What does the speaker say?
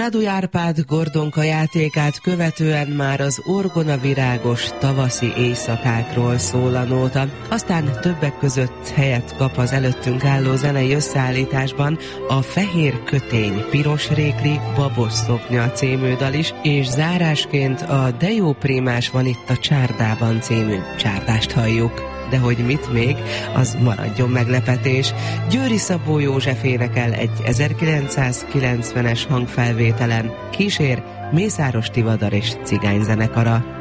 Radu Árpád Gordonka játékát követően már az orgonavirágos tavaszi éjszakákról szól a nóta. Aztán többek között helyet kap az előttünk álló zenei összeállításban a Fehér kötény, piros rékli, babos szoknya című dal is, és zárásként a De jó prímás van itt a csárdában című csárdást halljuk. De hogy mit még, az maradjon meglepetés. Győri Szabó József énekel egy 1990-es hangfelvételen, kísér Mészáros Tivadar és cigányzenekara.